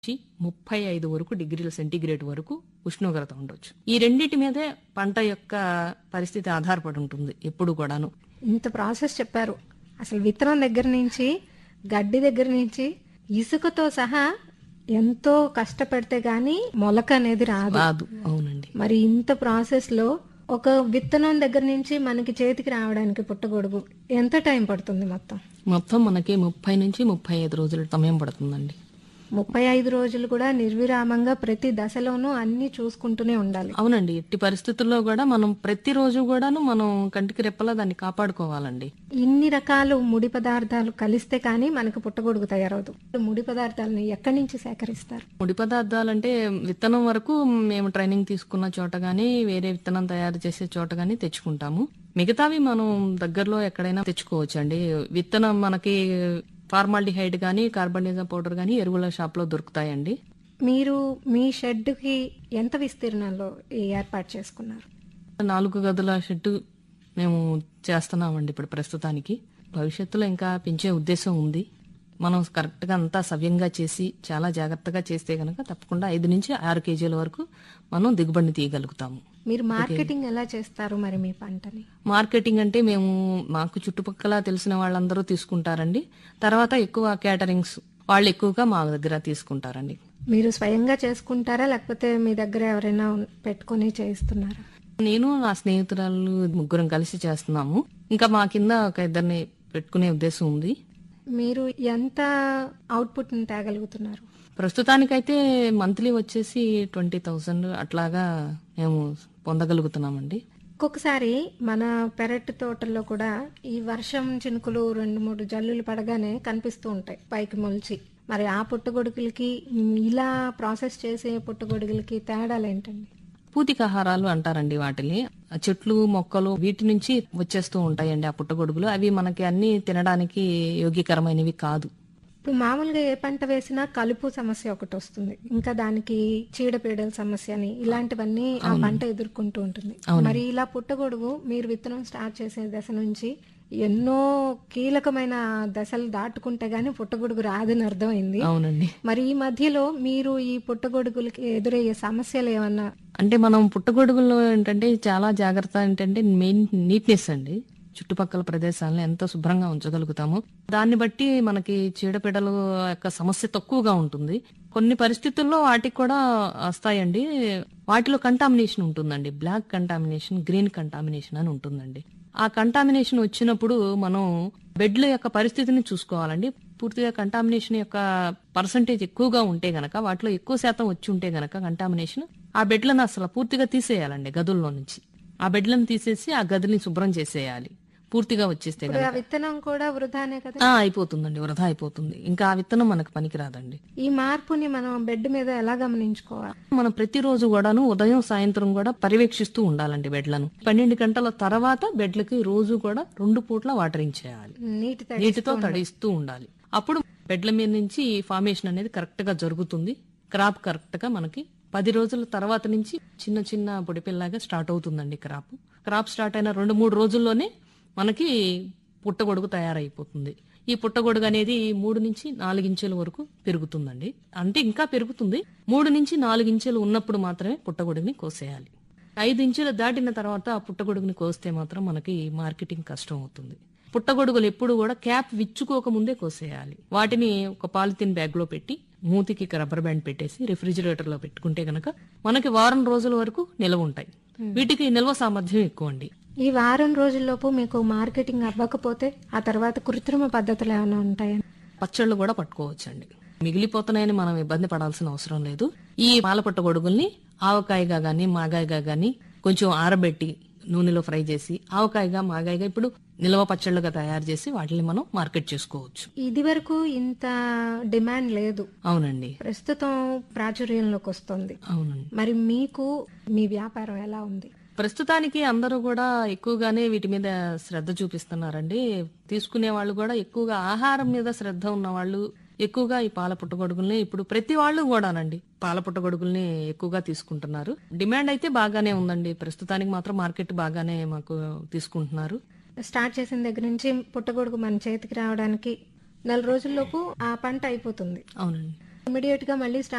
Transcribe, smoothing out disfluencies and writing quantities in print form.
35 వరకు డిగ్రీల సెంటీగ్రేడ్ వరకు ఉష్ణోగ్రత ఉండొచ్చు. ఈ రెండిటి మీదే పంట యొక్క పరిస్థితి ఆధారపడి ఉంటుంది ఎప్పుడు కూడాను. ఇంత ప్రాసెస్ చెప్పారు. అసలు విత్తనం దగ్గర నుంచి గడ్డి దగ్గర నుంచి ఇసుకతో సహా ఎంతో కష్టపడితే గాని మొలక అనేది రాదు. రాదు. అవునండి. మరి ఇంత ప్రాసెస్ లో ఒక విత్తనం దగ్గర నుంచి మనకి చేతికి రావడానికి పుట్టగొడుగు ఎంత టైం పడుతుంది మొత్తం? మొత్తం మనకి 30 నుంచి 35 రోజుల సమయం పడుతుందండి. 35 రోజులు కూడా నిర్విరామంగా ప్రతి దశలోనూ అన్ని చూసుకుంటూనే ఉండాలి. అవునండి. ఎట్టి పరిస్థితుల్లో కూడా మనం ప్రతిరోజు కూడాను మనం కంటికి రెప్పలా దాన్ని కాపాడుకోవాలండి. ఇన్ని రకాలు ముడి పదార్థాలు కలిస్తే కానీ మనకు పుట్టగొడుగు తయారవుతుంది. ముడి పదార్థాలను ఎక్కడి నుంచి సేకరిస్తారు? ముడి పదార్థాలంటే విత్తనం వరకు మేము ట్రైనింగ్ తీసుకున్న చోట గానీ వేరే విత్తనం తయారు చేసే చోట గానీ తెచ్చుకుంటాము. మిగతావి మనం దగ్గరలో ఎక్కడైనా తెచ్చుకోవచ్చండి. విత్తనం మనకి ఫార్మాల్డిహైడ్ గానీ కార్బనిజం పౌడర్ గానీ ఎరువుల షాప్ లో దొరుకుతాయండి. మీరు మీ షెడ్కి ఎంత విస్తీర్ణంలో ఈ ఏర్పాటు చేసుకున్నారు? 4 గదుల షెడ్ మేము చేస్తున్నామండి ఇప్పుడు ప్రస్తుతానికి. భవిష్యత్తులో ఇంకా పెంచే ఉద్దేశం ఉంది. మనం కరెక్ట్ గా అంతా సవ్యంగా చేసి చాలా జాగ్రత్తగా చేస్తే గనక తప్పకుండా 5 నుంచి 6 కేజీల వరకు మనం దిగుబడిని తీయగలుగుతాము. మీరు మార్కెటింగ్ ఎలా చేస్తారు మరి మీ పంటని? మార్కెటింగ్ అంటే మేము మాకు చుట్టుపక్కల తెలిసిన వాళ్ళందరూ తీసుకుంటారండి. తర్వాత ఎక్కువ క్యాటరింగ్స్ వాళ్ళు ఎక్కువగా మా దగ్గర తీసుకుంటారండి. మీరు స్వయంగా చేసుకుంటారా లేకపోతే మీ దగ్గర ఎవరైనా పెట్టుకుని చేయిస్తున్నారా? నేను నా స్నేహితురాలు ముగ్గురం కలిసి చేస్తున్నాము. ఇంకా మా కింద ఒక ఇద్దరిని పెట్టుకునే ఉద్దేశం ఉంది. మీరు ఎంత అవుట్పుట్ తేగలుగుతున్నారు? ప్రస్తుతానికైతే మంత్లీ వచ్చేసి 20,000 అట్లాగా మేము పొందగలుగుతున్నామండి. ఒక్కొక్కసారి మన పెరటి తోటల్లో కూడా ఈ వర్షం చినుకులు 2-3 జల్లులు పడగానే కనిపిస్తూ ఉంటాయి పైకి మొలిచి. మరి ఆ పుట్టగొడుగులకి ఇలా ప్రాసెస్ చేసే పుట్టగొడుగులకి తేడాలు ఏంటండి? పూతికాహారాలు అంటారండి వాటిని. చెట్లు మొక్కలు వీటి నుంచి వచ్చేస్తూ ఉంటాయండి ఆ పుట్టగొడుగులు. అవి మనకి అన్ని తినడానికి యోగ్యకరమైనవి కాదు. ఇప్పుడు మామూలుగా ఏ పంట వేసినా కలుపు సమస్య ఒకటి వస్తుంది, ఇంకా దానికి చీడపీడల సమస్య అని ఇలాంటివన్నీ ఆ పంట ఎదుర్కొంటూ ఉంటుంది. మరి ఇలా పుట్టగొడుగు మీరు విత్తనం స్టార్ట్ చేసే దశ నుంచి ఎన్నో కీలకమైన దశలు దాటుకుంటే గానీ పుట్టగొడుగు రాదని అర్థమైంది. అవునండి. మరి ఈ మధ్యలో మీరు ఈ పుట్టగొడుగులకి ఎదురయ్యే సమస్యలు ఏమన్నా? అంటే మనం పుట్టగొడుగుల్లో ఏంటంటే చాలా జాగ్రత్త ఏంటంటే మెయిన్ నీట్నెస్ అండి. చుట్టుపక్కల ప్రదేశాలను ఎంత శుభ్రంగా ఉంచగలుగుతామో దాన్ని బట్టి మనకి చీడపీడల యొక్క సమస్య తక్కువగా ఉంటుంది. కొన్ని పరిస్థితుల్లో వాటికి కూడా వస్తాయండి. వాటిలో కంటామినేషన్ ఉంటుందండి. బ్లాక్ కంటామినేషన్, గ్రీన్ కంటామినేషన్ అని ఉంటుందండి. ఆ కంటామినేషన్ వచ్చినప్పుడు మనం బెడ్ల యొక్క పరిస్థితిని చూసుకోవాలండి. పూర్తిగా కంటామినేషన్ యొక్క పర్సంటేజ్ ఎక్కువగా ఉంటే గనక, వాటిలో ఎక్కువ శాతం వచ్చి ఉంటే గనక కంటామినేషన్, ఆ బెడ్లను అసలు పూర్తిగా తీసేయాలండి గదుల్లో నుంచి. ఆ బెడ్లను తీసేసి ఆ గదిని శుభ్రం చేసేయాలి. పూర్తిగా వచ్చేస్తే ఆ విత్తనం కూడా వృధానే కదా? అయిపోతుందండి, వృధా అయిపోతుంది. ఇంకా ఆ విత్తనం మనకు పనికిరాదండి. ఈ మార్పుని మనం బెడ్ మీద ఎలా గమనించుకోవాలి? మనం ప్రతిరోజు కూడాను ఉదయం సాయంత్రం కూడా పర్యవేక్షిస్తూ ఉండాలండి బెడ్లను. 12 గంటల తర్వాత బెడ్లకి రోజు కూడా 2 పూట్ల వాటరింగ్ చేయాలి. నీటితో తడిస్తూ ఉండాలి. అప్పుడు బెడ్ల మీద నుంచి ఫార్మేషన్ అనేది కరెక్ట్ గా జరుగుతుంది. క్రాప్ కరెక్ట్ గా మనకి 10 రోజుల తర్వాత నుంచి చిన్న చిన్న పొడిపిల్లాగా స్టార్ట్ అవుతుందండి క్రాప్. క్రాప్ స్టార్ట్ అయిన 2-3 రోజుల్లోనే మనకి పుట్టగొడుగు తయారైపోతుంది. ఈ పుట్టగొడుగు అనేది 3 నుంచి 4 ఇంచుల వరకు పెరుగుతుందండి. అంటే ఇంకా పెరుగుతుంది. 3 నుంచి 4 ఇంచులు ఉన్నప్పుడు మాత్రమే పుట్టగొడుగుని కోసేయాలి. 5 ఇంచులు దాటిన తర్వాత ఆ పుట్టగొడుగుని కోస్తే మాత్రం మనకి మార్కెటింగ్ కష్టం అవుతుంది. పుట్టగొడుగులు ఎప్పుడు కూడా క్యాప్ విచ్చుకోక ముందే కోసేయాలి. వాటిని ఒక పాలిథిన్ బ్యాగ్ లో పెట్టి మూతికి రబ్బర్ బ్యాండ్ పెట్టేసి రిఫ్రిజిరేటర్ లో పెట్టుకుంటే గనక మనకి వారం రోజుల వరకు నిల్వ ఉంటాయి. వీటికి నిల్వ సామర్థ్యం ఎక్కువ అండి. ఈ వారం రోజుల్లోపు మీకు మార్కెటింగ్ అవ్వకపోతే ఆ తర్వాత కృత్రిమ పద్ధతులు ఏమైనా ఉంటాయా? పచ్చళ్ళు కూడా పట్టుకోవచ్చండి. మిగిలిపోతున్నాయని మనం ఇబ్బంది పడాల్సిన అవసరం లేదు. ఈ పాల పుట్టగొడుగుల్ని ఆవకాయగా గానీ మాగాయగా గానీ కొంచెం ఆరబెట్టి నూనెలో ఫ్రై చేసి ఆవకాయగా మాగాయగా ఇప్పుడు నిల్వ పచ్చళ్ళుగా తయారు చేసి వాటిని మనం మార్కెట్ చేసుకోవచ్చు. ఇది వరకు ఇంత డిమాండ్ లేదు. అవునండి. ప్రస్తుతం ప్రాచుర్యంలోకి వస్తుంది. అవునండి. మరి మీకు మీ వ్యాపారం ఎలా ఉంది? ప్రస్తుతానికి అందరూ కూడా ఎక్కువగానే వీటి మీద శ్రద్ధ చూపిస్తున్నారండి. తీసుకునే వాళ్ళు కూడా ఎక్కువగా ఆహారం మీద శ్రద్ధ ఉన్న వాళ్ళు ఎక్కువగా ఈ పాల పుట్టగొడుగుల్ని ఇప్పుడు ప్రతి వాళ్ళు కూడానండి పాల పుట్టగొడుగుల్ని ఎక్కువగా తీసుకుంటున్నారు. డిమాండ్ అయితే బాగానే ఉందండి. ప్రస్తుతానికి మాత్రం మార్కెట్ బాగానే మాకు తీసుకుంటున్నారు. స్టార్ట్ చేసిన దగ్గర నుంచి పుట్టగొడుగు మన చేతికి రావడానికి 4 రోజుల్లోపు ఆ పంట అయిపోతుంది. అవునండి. ఇమీడియట్ గా మళ్ళీ